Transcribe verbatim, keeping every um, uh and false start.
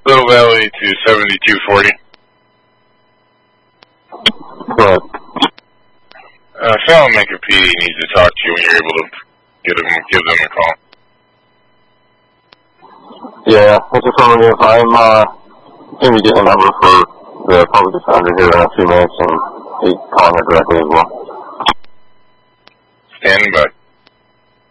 Little Valley to seventy-two forty. Good. Uh, Salamanca P D needs to talk to you when you're able to give them, give them a call. Yeah, I just wondering if I'm uh, going to be getting a number for the public defender here in a few minutes and he's calling it directly as well. Stand by.